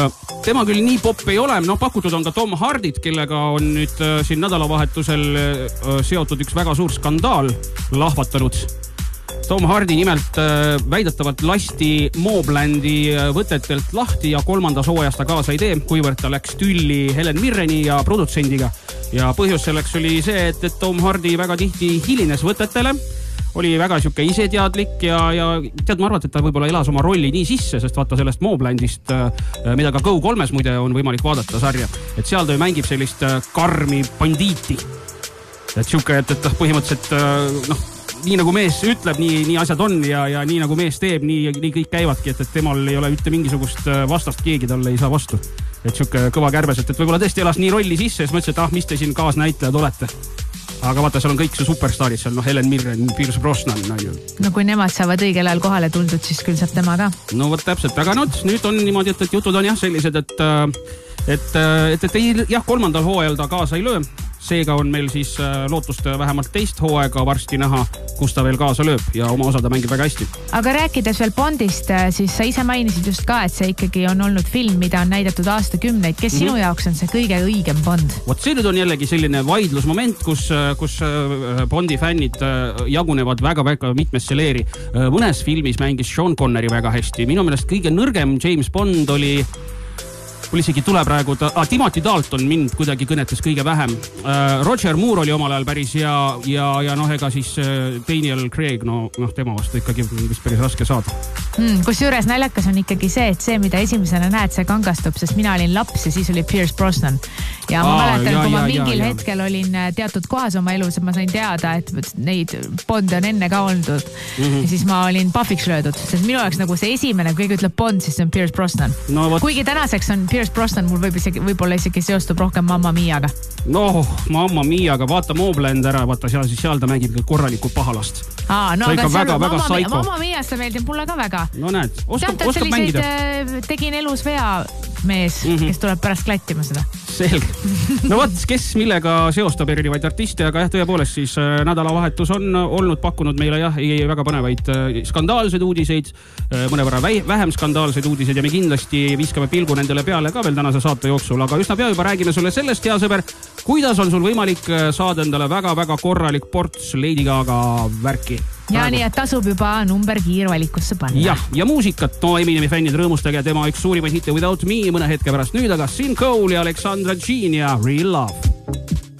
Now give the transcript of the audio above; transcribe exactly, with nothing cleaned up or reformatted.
tema küll nii popp ei ole, no pakutud on ka Tom Hardit, kellega on nüüd siin nädalavahetusel seotud üks väga suur skandaal lahvatanud. Tom Hardy nimelt väidetavalt lasti Moblandi võtetelt lahti ja kolmandas hooajas ta kaasa ei tee, kuivõrd ta läks tülli Helen Mirreni ja produtsendiga. Ja põhjus selleks oli see, et, et Tom Hardy väga tihti hilines võtetele, oli väga siuke iseteadlik ja, ja tead, ma arvan, et ta võib-olla elas oma rolli nii sisse, sest vaata sellest Moblandist, mida ka Go kolmes muide on võimalik vaadata sarja, et seal ta mängib sellist karmi bandiiti. Et siuke, et, et põhimõtteliselt, noh, nii nagu mees ütleb, nii, nii asjad on ja, ja nii nagu mees teeb, nii, nii kõik käivadki, et, et temal ei ole ütte mingisugust vastast, keegi talle ei saa vastu. Et siuke kõva kärbes, et, et võib-olla tõesti elas nii rolli sisse ja siis mõtlesin, et ah, mis te siin kaasnäitlejad olete. Aga vaata, seal on kõik see superstaarid seal, no Helen Mirren, Pierce Brosnan. No, no kui nemad saavad õigel ajal kohale tuldud, siis küll saab tema ka. No võt täpselt, aga no, nüüd on niimoodi, et, et jutud on jah sellised, et, et, et, et ei, jah, kolmandal hooajal ta kaasa ei löö. Seega on meil siis lootust vähemalt teist hooaega varsti näha, kus ta veel kaasa lööb ja oma osa ta mängib väga hästi. Aga rääkides veel Bondist, siis sa ise mainisid just ka, et see ikkagi on olnud film, mida on näidatud aastakümneid. Kes mm-hmm. sinu jaoks on see kõige õigem Bond? Vot see nüüd on jällegi selline vaidlusmoment, kus, kus Bondi fännid jagunevad väga-väga mitmesse leeri. Mõnes filmis mängis Sean Connery väga hästi. Minu meelest kõige nõrgem James Bond oli mul isegi tule praegu, ta, ah, Timothy Dalton mind kuidagi kõnetas kõige vähem. Uh, Roger Moore oli omal ajal päris ja, ja, ja noh, ega siis uh, Daniel Craig, no, noh, tema vastu ikkagi vist päris raske saada. Hmm, kus juures naljakas on ikkagi see, et see, mida esimesena näed, see kangastub, sest mina olin laps ja siis oli Pierce Brosnan. Ja ma Aa, mäletan, ja, kui ma ja, mingil ja, hetkel ja. olin teatud kohas oma elus, ma sain teada, et neid Bonde on enne ka oldud. Mm-hmm. Ja siis ma olin pahviks löödud, sest minu jaoks nagu see esimene, kui ütleb Bond, siis on Pierce Brosnan. No, võt... Kuigi tänaseks on Pierce Brosnan mul võib isegi, võib-olla isegi seostub rohkem Mamma Miaga. No, Mamma Miaga, vaata Mobland ära, vaata seal, siis seal ta mängib korralikku pahalast. Aa, no, aga väga, seal, väga Mamma, Mamma Miast ta meeldib mulle ka väga. No näed, oskab, oskab mängida. Tegin elus vea mees, mm-hmm. kes tuleb pärast klattima seda. Selge. No võt, kes millega seostab erinevaid artiste, aga jah, tõepoolest siis äh, nädalavahetus on olnud pakkunud meile jah, ei, väga põnevaid äh, skandaalseid uudiseid, äh, mõnevõrra väi, vähem skandaalseid uudiseid ja me kindlasti viskame pilgu nendele peale ka veel tänase saate jooksul, aga üsna pea juba räägime sulle sellest, hea sõber, kuidas on sul võimalik saada endale väga-väga korralik ports Lady Gaga värki. Ja praegu. Nii, et tasub juba number kiirvalikusse panna. Ja, ja muusikat, no Eminemi fännid rõõmustage tema üks suurimaid hitte Without Me mõne hetke pärast nüüd, aga Sin Cole ja Alexandra Jean ja Real Love.